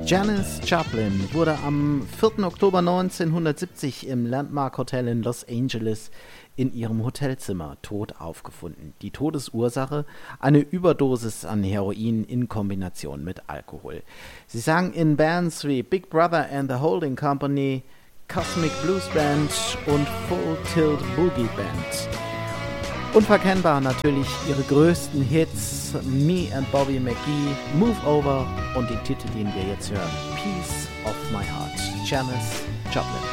Janis Joplin wurde am 4. Oktober 1970 im Landmark Hotel in Los Angeles in ihrem Hotelzimmer tot aufgefunden. Die Todesursache: eine Überdosis an Heroin in Kombination mit Alkohol. Sie sang in Bands wie Big Brother and the Holding Company, Cosmic Blues Band und Full Tilt Boogie Band. Unverkennbar natürlich ihre größten Hits Me and Bobby McGee, Move Over und den Titel, den wir jetzt hören, Piece of My Heart, Janis Joplin.